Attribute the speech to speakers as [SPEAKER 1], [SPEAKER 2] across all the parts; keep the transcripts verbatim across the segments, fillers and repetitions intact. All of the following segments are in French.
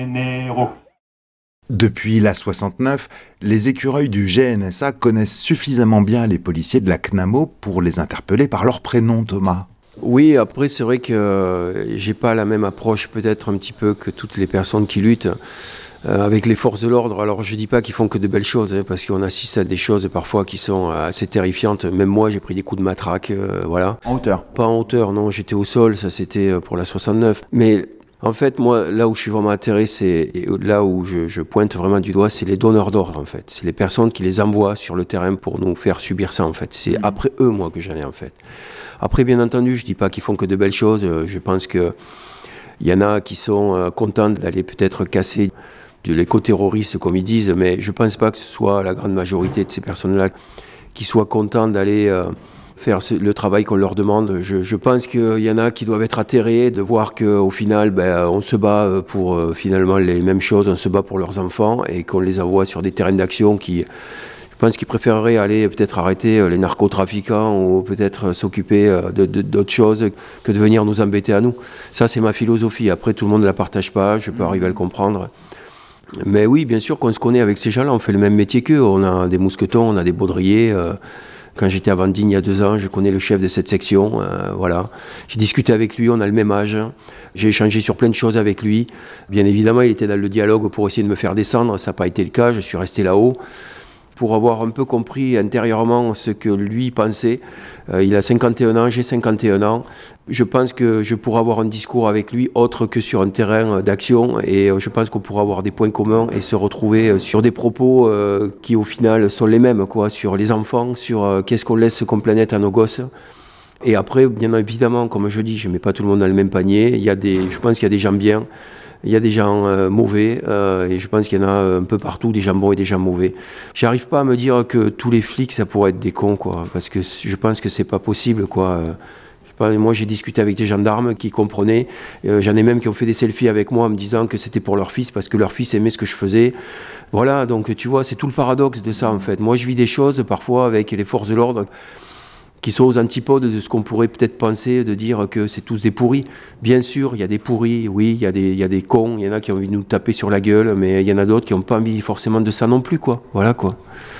[SPEAKER 1] Depuis la soixante-neuf, les écureuils du G N S A connaissent suffisamment bien les policiers de la C N A M O pour les interpeller par leur prénom, Thomas.
[SPEAKER 2] Oui, après c'est vrai que euh, j'ai pas la même approche peut-être un petit peu que toutes les personnes qui luttent euh, avec les forces de l'ordre. Alors je dis pas qu'ils font que de belles choses, hein, parce qu'on assiste à des choses parfois qui sont assez terrifiantes. Même moi j'ai pris des coups de matraque, euh, voilà.
[SPEAKER 1] En hauteur?
[SPEAKER 2] Pas en hauteur, non, j'étais au sol, ça c'était pour la soixante-neuf. Mais en fait, moi, là où je suis vraiment intéressé, et là où je, je pointe vraiment du doigt, c'est les donneurs d'ordre, en fait. C'est les personnes qui les envoient sur le terrain pour nous faire subir ça, en fait. C'est après eux, moi, que j'en ai, en fait. Après, bien entendu, je dis pas qu'ils font que de belles choses. Je pense que il y en a qui sont contents d'aller peut-être casser de l'éco-terroriste, comme ils disent, mais je pense pas que ce soit la grande majorité de ces personnes-là qui soient contents d'aller euh, faire le travail qu'on leur demande. Je, je pense qu'il y en a qui doivent être atterrés de voir qu'au final, ben, on se bat pour euh, finalement les mêmes choses, on se bat pour leurs enfants et qu'on les envoie sur des terrains d'action qui, je pense qu'ils préféreraient aller peut-être arrêter les narcotrafiquants ou peut-être s'occuper de, de, d'autres choses que de venir nous embêter à nous. Ça, c'est ma philosophie. Après, tout le monde ne la partage pas, je peux arriver à le comprendre. Mais oui, bien sûr qu'on se connaît avec ces gens-là, on fait le même métier qu'eux. On a des mousquetons, on a des baudriers. Euh, Quand j'étais à Vendignes il y a deux ans, je connais le chef de cette section, euh, voilà. J'ai discuté avec lui, on a le même âge. J'ai échangé sur plein de choses avec lui. Bien évidemment, il était dans le dialogue pour essayer de me faire descendre. Ça n'a pas été le cas, je suis resté là-haut pour avoir un peu compris intérieurement ce que lui pensait. Euh, il a cinquante et un ans, j'ai cinquante et un ans. Je pense que je pourrais avoir un discours avec lui autre que sur un terrain d'action et je pense qu'on pourra avoir des points communs et se retrouver sur des propos euh, qui au final sont les mêmes, quoi, sur les enfants, sur euh, qu'est-ce qu'on laisse comme planète à nos gosses. Et après, bien évidemment, comme je dis, je ne mets pas tout le monde dans le même panier. Il y a des, je pense qu'il y a des gens bien, il y a des gens euh, mauvais, euh, et je pense qu'il y en a un peu partout, des gens bons et des gens mauvais. J'arrive pas à me dire que tous les flics, ça pourrait être des cons, quoi, parce que je pense que c'est pas possible, quoi. Moi, j'ai discuté avec des gendarmes qui comprenaient. Euh, j'en ai même qui ont fait des selfies avec moi en me disant que c'était pour leur fils parce que leur fils aimait ce que je faisais. Voilà, donc tu vois, c'est tout le paradoxe de ça, en fait. Moi, je vis des choses parfois avec les forces de l'ordre qui sont aux antipodes de ce qu'on pourrait peut-être penser, de dire que c'est tous des pourris. Bien sûr, il y a des pourris, oui, il y a des, il y a des cons, il y en a qui ont envie de nous taper sur la gueule, mais il y en a d'autres qui n'ont pas envie forcément de ça non plus, quoi. Voilà, quoi.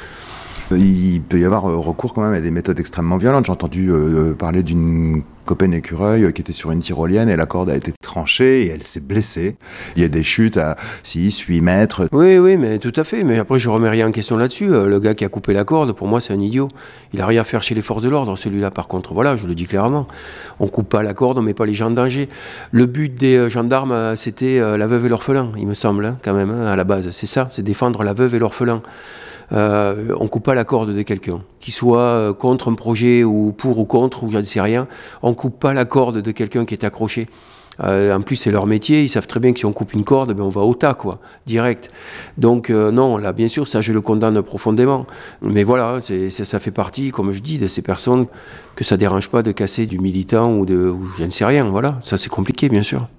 [SPEAKER 1] Il peut y avoir recours quand même à des méthodes extrêmement violentes. J'ai entendu euh, parler d'une copaine écureuil euh, qui était sur une tyrolienne et la corde a été tranchée et elle s'est blessée. Il y a des chutes à six, huit mètres.
[SPEAKER 2] Oui, oui, mais tout à fait. Mais après, je remets rien en question là-dessus. Le gars qui a coupé la corde, pour moi, c'est un idiot. Il a rien à faire chez les forces de l'ordre, celui-là, par contre. Voilà, je le dis clairement. On coupe pas la corde, on met pas les gens en danger. Le but des gendarmes, c'était la veuve et l'orphelin, il me semble, hein, quand même, hein, à la base. C'est ça, c'est défendre la veuve et l'orphelin. Euh, on coupe pas la corde de quelqu'un, qu'il soit contre un projet ou pour ou contre ou j'en sais rien, on coupe pas la corde de quelqu'un qui est accroché. Euh, en plus c'est leur métier, ils savent très bien que si on coupe une corde, ben on va au tas, quoi, direct. Donc euh, non, là bien sûr ça je le condamne profondément, mais voilà, c'est, c'est, ça fait partie, comme je dis, de ces personnes que ça dérange pas de casser du militant ou de, ou j'en sais rien, voilà, ça c'est compliqué bien sûr.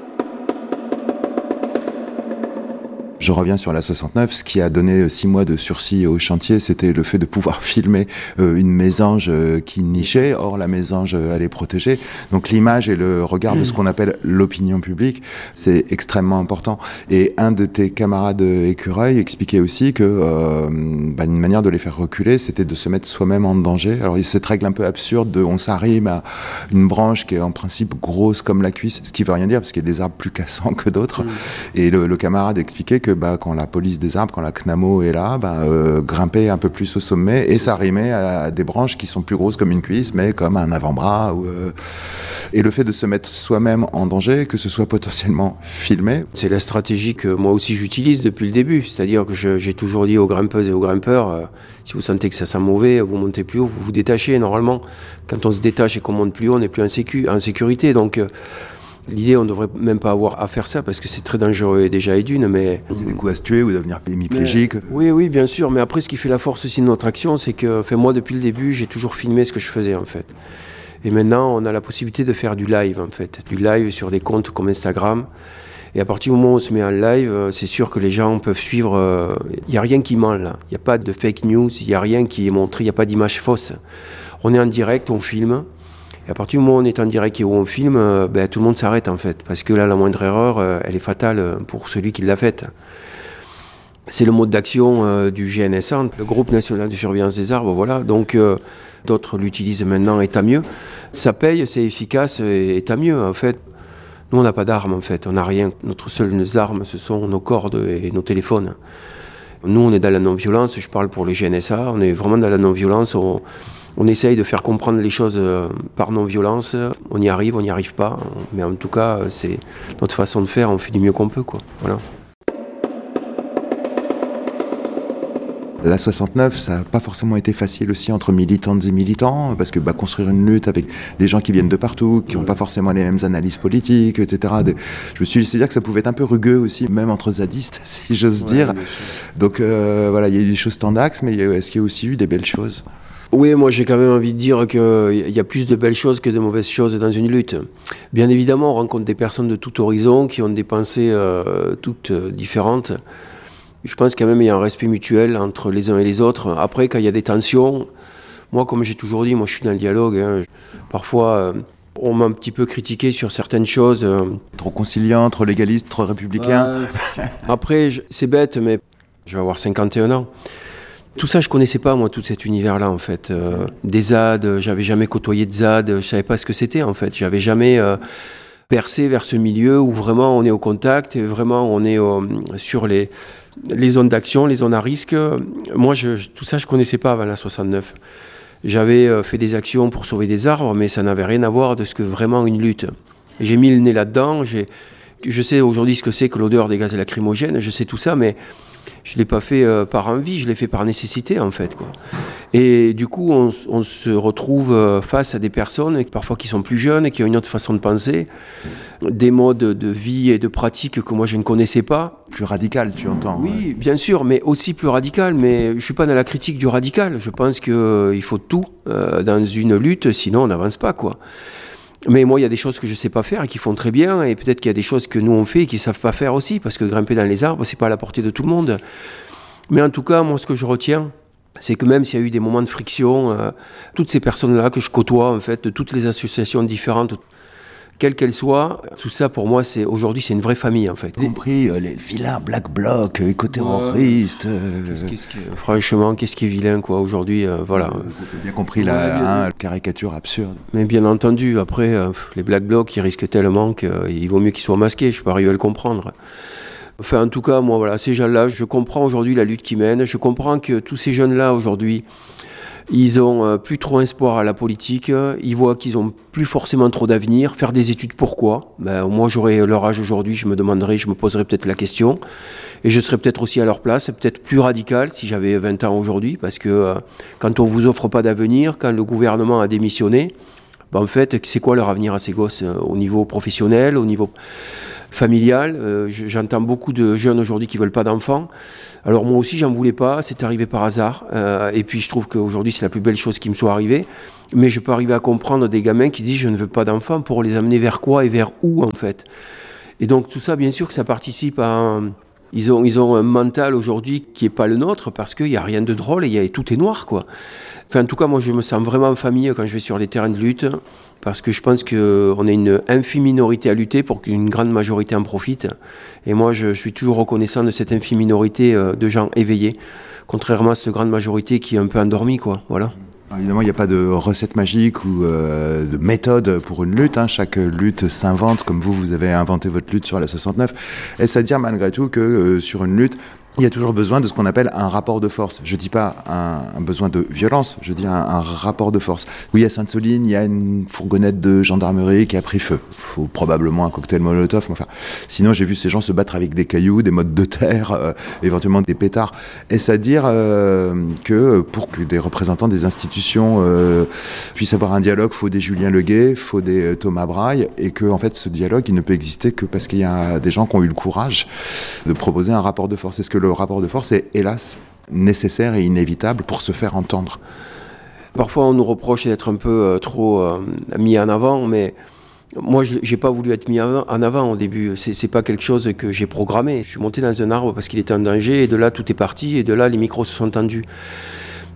[SPEAKER 1] Je reviens sur la soixante-neuf. Ce qui a donné six mois de sursis au chantier, c'était le fait de pouvoir filmer euh, une mésange euh, qui nichait. Or, la mésange, euh, elle est protégée. Donc, l'image et le regard de ce qu'on appelle l'opinion publique, c'est extrêmement important. Et un de tes camarades écureuils expliquait aussi que euh, bah, une manière de les faire reculer, c'était de se mettre soi-même en danger. Alors, il y a cette règle un peu absurde de on s'arrime à une branche qui est en principe grosse comme la cuisse, ce qui veut rien dire parce qu'il y a des arbres plus cassants que d'autres. Mmh. Et le, le camarade expliquait que Bah, quand la police des arbres, quand la C N A M O est là, bah, euh, grimper un peu plus au sommet et s'arrimer à, à des branches qui sont plus grosses comme une cuisse, mais comme un avant-bras. Ou, euh... Et le fait de se mettre soi-même en danger, que ce soit potentiellement filmé.
[SPEAKER 2] C'est la stratégie que moi aussi j'utilise depuis le début. C'est-à-dire que je, j'ai toujours dit aux grimpeuses et aux grimpeurs, euh, si vous sentez que ça sent mauvais, vous montez plus haut, vous vous détachez. Normalement, quand on se détache et qu'on monte plus haut, on n'est plus en, sécu, en sécurité. Donc, euh, l'idée, on ne devrait même pas avoir à faire ça parce que c'est très dangereux et déjà et d'une, mais...
[SPEAKER 1] C'est des coups à se tuer ou devenir hémiplégique.
[SPEAKER 2] Mais, oui, oui, bien sûr. Mais après, ce qui fait la force aussi de notre action, c'est que enfin, moi, depuis le début, j'ai toujours filmé ce que je faisais, en fait. Et maintenant, on a la possibilité de faire du live, en fait. Du live sur des comptes comme Instagram. Et à partir du moment où on se met en live, c'est sûr que les gens peuvent suivre... Il n'y a rien qui ment, là. Il n'y a pas de fake news, il n'y a rien qui est montré, il n'y a pas d'image fausse. On est en direct, on filme. Et à partir du moment où on est en direct et où on filme, euh, ben, tout le monde s'arrête en fait, parce que là, la moindre erreur, euh, elle est fatale pour celui qui l'a faite. C'est le mode d'action euh, du G N S A, le Groupe National de Surveillance des Arbres, voilà. Donc euh, d'autres l'utilisent maintenant et tant mieux. Ça paye, c'est efficace et, et tant mieux en fait. Nous, on n'a pas d'armes en fait, on n'a rien. Notre seule arme, ce sont nos cordes et nos téléphones. Nous, on est dans la non-violence, je parle pour le G N S A, on est vraiment dans la non-violence. On, on essaye de faire comprendre les choses par non-violence. On y arrive, on n'y arrive pas. Mais en tout cas, c'est notre façon de faire, on fait du mieux qu'on peut, quoi. Voilà.
[SPEAKER 1] La soixante-neuf, ça n'a pas forcément été facile aussi entre militantes et militants, parce que bah, construire une lutte avec des gens qui viennent de partout, qui n'ont pas forcément les mêmes analyses politiques, et cetera. De, je me suis laissé dire que ça pouvait être un peu rugueux aussi, même entre zadistes, si j'ose ouais, dire. Donc euh, voilà, il y a eu des choses tendax, mais est-ce qu'il y a aussi eu des belles choses ?
[SPEAKER 2] Oui, moi j'ai quand même envie de dire qu'il y a plus de belles choses que de mauvaises choses dans une lutte. Bien évidemment, on rencontre des personnes de tout horizon qui ont des pensées euh, toutes euh, différentes. Je pense quand même qu'il y a un respect mutuel entre les uns et les autres. Après, quand il y a des tensions, moi, comme j'ai toujours dit, moi je suis dans le dialogue. Hein. Parfois, euh, on m'a un petit peu critiqué sur certaines choses. Euh.
[SPEAKER 1] Trop conciliant, trop légaliste, trop républicain.
[SPEAKER 2] Euh, après, je, c'est bête, mais je vais avoir cinquante et un ans. Tout ça, je connaissais pas, moi, tout cet univers-là, en fait. Euh, des Z A D, j'avais jamais côtoyé de Z A D, je savais pas ce que c'était, en fait. J'avais jamais euh, percé vers ce milieu où vraiment on est au contact, et vraiment on est euh, sur les... les zones d'action, les zones à risque. Moi, je, tout ça, je ne connaissais pas avant la soixante-neuf. J'avais euh, fait des actions pour sauver des arbres, mais ça n'avait rien à voir de ce que vraiment une lutte. J'ai mis le nez là-dedans. J'ai, je sais aujourd'hui ce que c'est que l'odeur des gaz lacrymogènes. Je sais tout ça, mais je ne l'ai pas fait euh, par envie. Je l'ai fait par nécessité, en fait, quoi. Et du coup, on, on se retrouve euh, face à des personnes, parfois qui sont plus jeunes, qui ont une autre façon de penser, des modes de vie et de pratique que moi je ne connaissais pas.
[SPEAKER 1] Plus radical, tu entends?
[SPEAKER 2] Oui,
[SPEAKER 1] ouais.
[SPEAKER 2] Bien sûr, mais aussi plus radical. Mais je ne suis pas dans la critique du radical. Je pense qu'il euh, faut tout euh, dans une lutte, sinon on n'avance pas, quoi. Mais moi, il y a des choses que je ne sais pas faire et qui font très bien, et peut-être qu'il y a des choses que nous on fait et qui ne savent pas faire aussi, parce que grimper dans les arbres, ce n'est pas à la portée de tout le monde. Mais en tout cas, moi, ce que je retiens, c'est que même s'il y a eu des moments de friction, euh, toutes ces personnes-là que je côtoie, en fait, de toutes les associations différentes, quelles qu'elles soient, tout ça pour moi, c'est aujourd'hui, c'est une vraie famille, en fait.
[SPEAKER 1] Y compris euh, les vilains Black Bloc, éco-terroristes. Euh...
[SPEAKER 2] Qu'est-ce, qu'est-ce qui, franchement, qu'est-ce qui est vilain, quoi, aujourd'hui, euh, voilà.
[SPEAKER 1] Euh, J'ai bien compris la ouais, bien, hein, caricature absurde.
[SPEAKER 2] Mais bien entendu, après, euh, les Black Blocs, ils risquent tellement qu'il euh, vaut mieux qu'ils soient masqués, je peux arriver à le comprendre. Enfin, en tout cas, moi, voilà, ces gens-là, je comprends aujourd'hui la lutte qu'ils mènent. Je comprends que tous ces jeunes-là, aujourd'hui, ils ont euh, plus trop espoir à la politique. Ils voient qu'ils ont plus forcément trop d'avenir. Faire des études, pourquoi ? Ben, moi, j'aurais leur âge aujourd'hui, je me demanderais, je me poserais peut-être la question. Et je serais peut-être aussi à leur place, peut-être plus radical si j'avais vingt ans aujourd'hui. Parce que euh, quand on ne vous offre pas d'avenir, quand le gouvernement a démissionné, ben, en fait, c'est quoi leur avenir à ces gosses euh, au niveau professionnel, au niveau familial. Euh, j'entends beaucoup de jeunes aujourd'hui qui ne veulent pas d'enfants. Alors moi aussi, j'en voulais pas, c'est arrivé par hasard. Euh, et puis je trouve qu'aujourd'hui, c'est la plus belle chose qui me soit arrivée. Mais je peux arriver à comprendre des gamins qui disent « je ne veux pas d'enfants » pour les amener vers quoi et vers où, en fait. Et donc tout ça, bien sûr que ça participe à... Un... Ils ont, ils ont un mental aujourd'hui qui n'est pas le nôtre parce qu'il n'y a rien de drôle et y a, tout est noir, quoi. Enfin, en tout cas, moi, je me sens vraiment en famille quand je vais sur les terrains de lutte parce que je pense qu'on est une infime minorité à lutter pour qu'une grande majorité en profite. Et moi, je, je suis toujours reconnaissant de cette infime minorité de gens éveillés, contrairement à cette grande majorité qui est un peu endormie, quoi. Voilà.
[SPEAKER 1] Évidemment, il n'y a pas de recette magique ou euh, de méthode pour une lutte. Hein. Chaque lutte s'invente, comme vous, vous avez inventé votre lutte sur la soixante-neuf. Est-ce à dire malgré tout que euh, sur une lutte, il y a toujours besoin de ce qu'on appelle un rapport de force. Je ne dis pas un, un besoin de violence, je dis un, un rapport de force. Oui, à Sainte-Soline, il y a une fourgonnette de gendarmerie qui a pris feu. Il faut probablement un cocktail Molotov. Mais enfin, sinon, j'ai vu ces gens se battre avec des cailloux, des mottes de terre, euh, éventuellement des pétards. Est-ce à dire euh, que pour que des représentants des institutions euh, puissent avoir un dialogue, il faut des Julien Leguet, il faut des euh, Thomas Braille, et que en fait, ce dialogue, il ne peut exister que parce qu'il y a des gens qui ont eu le courage de proposer un rapport de force. Est-ce que le rapport de force est, hélas, nécessaire et inévitable pour se faire entendre?
[SPEAKER 2] Parfois, on nous reproche d'être un peu euh, trop euh, mis en avant, mais moi, je n'ai pas voulu être mis en avant au début. C'est, c'est pas quelque chose que j'ai programmé. Je suis monté dans un arbre parce qu'il était en danger, et de là, tout est parti, et de là, les micros se sont tendus.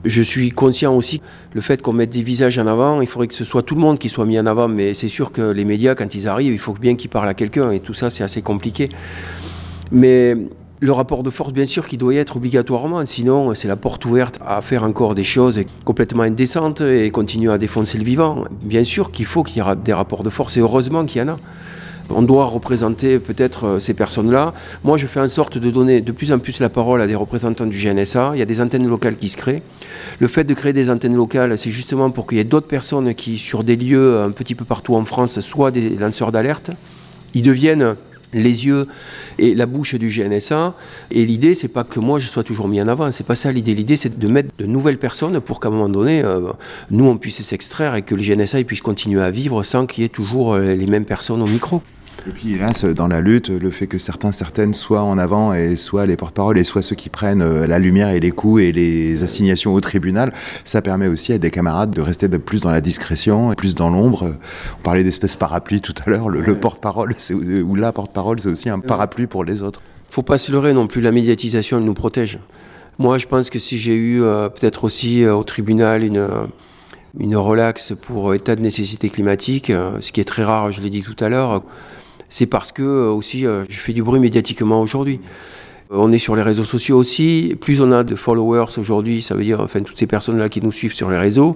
[SPEAKER 2] Je suis conscient aussi, le fait qu'on mette des visages en avant, il faudrait que ce soit tout le monde qui soit mis en avant, mais c'est sûr que les médias, quand ils arrivent, il faut bien qu'ils parlent à quelqu'un, et tout ça, c'est assez compliqué. Mais le rapport de force, bien sûr, qui doit y être obligatoirement, sinon c'est la porte ouverte à faire encore des choses complètement indécentes et continuer à défoncer le vivant. Bien sûr qu'il faut qu'il y ait des rapports de force, et heureusement qu'il y en a. On doit représenter peut-être ces personnes-là. Moi, je fais en sorte de donner de plus en plus la parole à des représentants du G N S A. Il y a des antennes locales qui se créent. Le fait de créer des antennes locales, c'est justement pour qu'il y ait d'autres personnes qui, sur des lieux un petit peu partout en France, soient des lanceurs d'alerte. Ils deviennent les yeux et la bouche du G N S A. Et l'idée, c'est pas que moi je sois toujours mis en avant, c'est pas ça l'idée. L'idée, c'est de mettre de nouvelles personnes pour qu'à un moment donné, euh, nous, on puisse s'extraire et que le G N S A il puisse continuer à vivre sans qu'il y ait toujours les mêmes personnes au micro.
[SPEAKER 1] Et puis hélas, dans la lutte, le fait que certains, certaines soient en avant et soient les porte-parole et soient ceux qui prennent la lumière et les coups et les assignations au tribunal, ça permet aussi à des camarades de rester de plus dans la discrétion et plus dans l'ombre. On parlait d'espèce parapluie tout à l'heure, le, le porte-parole c'est, ou la porte-parole, c'est aussi un parapluie pour les autres.
[SPEAKER 2] Faut pas se leurrer non plus, la médiatisation, elle nous protège. Moi, je pense que si j'ai eu euh, peut-être aussi euh, au tribunal une... Euh, une relaxe pour état de nécessité climatique, euh, ce qui est très rare, je l'ai dit tout à l'heure, c'est parce que euh, aussi euh, je fais du bruit médiatiquement aujourd'hui. Euh, on est sur les réseaux sociaux aussi, plus on a de followers aujourd'hui, ça veut dire enfin toutes ces personnes-là qui nous suivent sur les réseaux,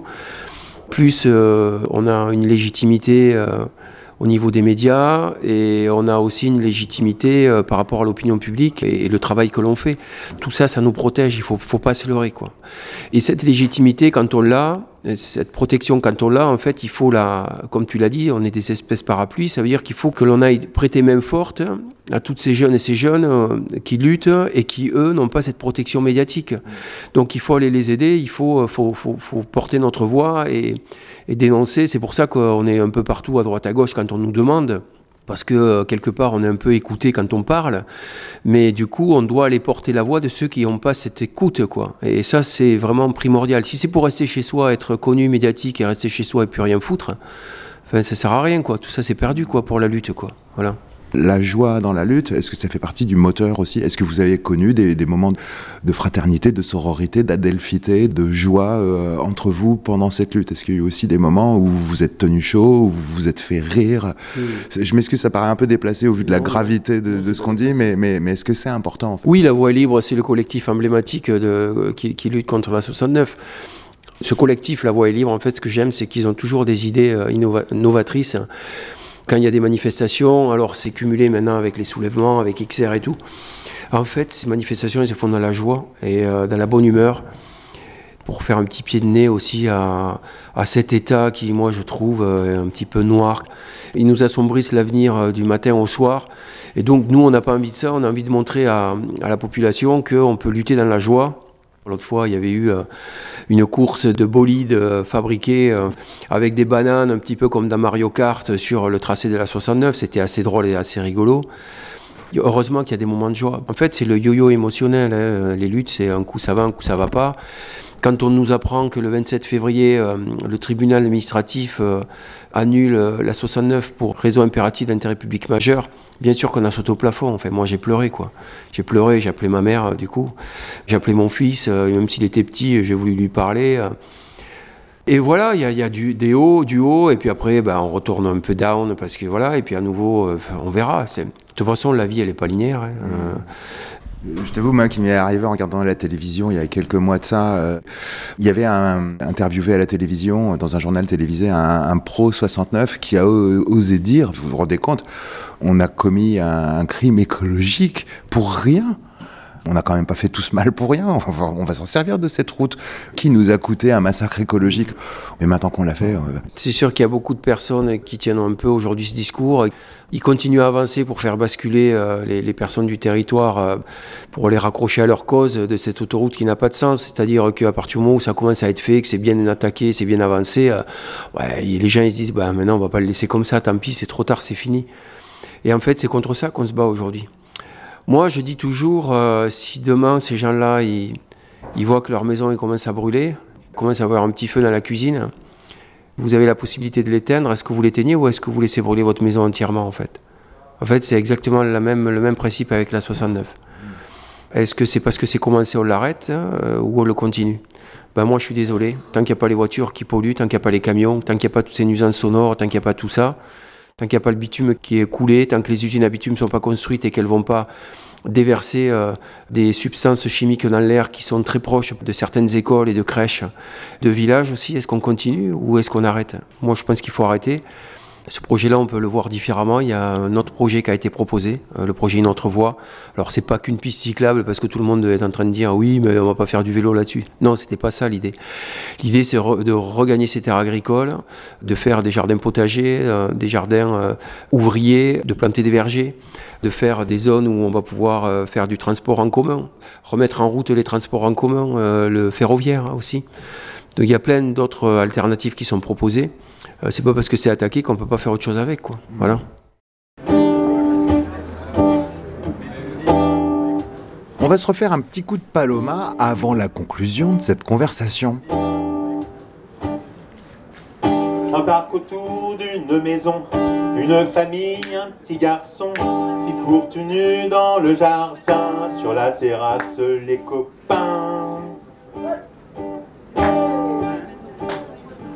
[SPEAKER 2] plus euh, on a une légitimité euh, au niveau des médias et on a aussi une légitimité euh, par rapport à l'opinion publique et, et le travail que l'on fait. Tout ça, ça nous protège, il ne faut, faut pas se leurrer, quoi. Et cette légitimité, quand on l'a, cette protection, quand on l'a, en fait, il faut la, comme tu l'as dit, on est des espèces parapluies, ça veut dire qu'il faut que l'on aille prêter main forte à toutes ces jeunes et ces jeunes euh, qui luttent et qui, eux, n'ont pas cette protection médiatique. Donc il faut aller les aider, il faut, faut, faut, faut porter notre voix et, et dénoncer. C'est pour ça qu'on est un peu partout, à droite, à gauche, quand on nous demande, parce que quelque part on est un peu écouté quand on parle, mais du coup on doit aller porter la voix de ceux qui n'ont pas cette écoute, quoi. Et ça c'est vraiment primordial. Si c'est pour rester chez soi, être connu, médiatique et rester chez soi et plus rien foutre, enfin ça sert à rien, quoi. Tout ça c'est perdu, quoi, pour la lutte, quoi. Voilà.
[SPEAKER 1] La joie dans la lutte, est-ce que ça fait partie du moteur aussi ? Est-ce que vous avez connu des, des moments de fraternité, de sororité, d'adelphité, de joie euh, entre vous pendant cette lutte ? Est-ce qu'il y a eu aussi des moments où vous vous êtes tenu chaud, où vous vous êtes fait rire ? Oui. Je m'excuse, ça paraît un peu déplacé au vu de la gravité de, de ce qu'on dit, mais, mais, mais est-ce que c'est important, en fait ?
[SPEAKER 2] Oui, La Voix est libre, c'est le collectif emblématique de, qui, qui lutte contre la soixante-neuf. Ce collectif, La Voix est libre, en fait, ce que j'aime, c'est qu'ils ont toujours des idées innova- novatrices. Quand il y a des manifestations, alors c'est cumulé maintenant avec les soulèvements, avec X R et tout. En fait, ces manifestations, elles se font dans la joie et euh, dans la bonne humeur, pour faire un petit pied de nez aussi à, à cet état qui, moi, je trouve euh, un petit peu noir. Ils nous assombrissent l'avenir euh, du matin au soir. Et donc, nous, on n'a pas envie de ça. On a envie de montrer à, à la population qu'on peut lutter dans la joie. L'autre fois, il y avait eu euh, une course de bolides euh, fabriqués euh, avec des bananes, un petit peu comme dans Mario Kart, sur le tracé de la soixante-neuf. C'était assez drôle et assez rigolo. Heureusement qu'il y a des moments de joie. En fait, c'est le yo-yo émotionnel, hein. Les luttes, c'est un coup ça va, un coup ça va pas. Quand on nous apprend que le vingt-sept février, euh, le tribunal administratif euh, annule euh, la soixante-neuf pour raison impérative d'intérêt public majeur, bien sûr qu'on a sauté au plafond. Enfin, moi, j'ai pleuré, quoi. J'ai pleuré, j'ai appelé ma mère, euh, du coup. J'ai appelé mon fils, euh, même s'il était petit, j'ai voulu lui parler. Euh. Et voilà, il y a, y a du, des hauts, du haut, et puis après, ben, on retourne un peu down, parce que voilà, et puis à nouveau, euh, on verra. C'est... De toute façon, la vie, elle n'est pas linéaire, hein. euh,
[SPEAKER 1] Je t'avoue, moi, qui m'est arrivé en regardant la télévision il y a quelques mois de ça, euh, il y avait un interviewé à la télévision, dans un journal télévisé, un, un pro soixante-neuf qui a osé dire, vous vous rendez compte, on a commis un, un crime écologique pour rien. On n'a quand même pas fait tout ce mal pour rien. On va, on va s'en servir de cette route qui nous a coûté un massacre écologique. Mais maintenant qu'on l'a fait... On va...
[SPEAKER 2] C'est sûr qu'il y a beaucoup de personnes qui tiennent un peu aujourd'hui ce discours. Ils continuent à avancer pour faire basculer euh, les, les personnes du territoire, euh, pour les raccrocher à leur cause de cette autoroute qui n'a pas de sens. C'est-à-dire qu'à partir du moment où ça commence à être fait, que c'est bien attaqué, c'est bien avancé, euh, ouais, les gens ils se disent bah, maintenant on va pas le laisser comme ça, tant pis, c'est trop tard, c'est fini. Et en fait, c'est contre ça qu'on se bat aujourd'hui. Moi, je dis toujours, euh, si demain, ces gens-là, ils, ils voient que leur maison ils commence à brûler, commence à avoir un petit feu dans la cuisine, vous avez la possibilité de l'éteindre, est-ce que vous l'éteignez ou est-ce que vous laissez brûler votre maison entièrement, en fait ? En fait, c'est exactement la même, le même principe avec la soixante-neuf. Est-ce que c'est parce que c'est commencé, on l'arrête euh, ou on le continue? Ben moi, je suis désolé. Tant qu'il n'y a pas les voitures qui polluent, tant qu'il n'y a pas les camions, tant qu'il n'y a pas toutes ces nuisances sonores, tant qu'il n'y a pas tout ça, tant qu'il n'y a pas le bitume qui est coulé, tant que les usines à bitume ne sont pas construites et qu'elles ne vont pas déverser euh, des substances chimiques dans l'air qui sont très proches de certaines écoles et de crèches, de villages aussi, est-ce qu'on continue ou est-ce qu'on arrête? Moi, je pense qu'il faut arrêter. Ce projet-là, on peut le voir différemment. Il y a un autre projet qui a été proposé, euh, le projet Une autre voie. Alors, c'est pas qu'une piste cyclable parce que tout le monde est en train de dire oui, mais on va pas faire du vélo là-dessus. Non, c'était pas ça l'idée. L'idée, c'est re- de regagner ces terres agricoles, de faire des jardins potagers, euh, des jardins euh, ouvriers, de planter des vergers, de faire des zones où on va pouvoir euh, faire du transport en commun, remettre en route les transports en commun, euh, le ferroviaire aussi. Donc, il y a plein d'autres alternatives qui sont proposées. Euh, c'est pas parce que c'est attaqué qu'on peut pas faire autre chose avec, quoi. Voilà.
[SPEAKER 1] On va se refaire un petit coup de Paloma avant la conclusion de cette conversation.
[SPEAKER 3] Un parc autour d'une maison, une famille, un petit garçon qui court tout nu dans le jardin. Sur la terrasse, les copains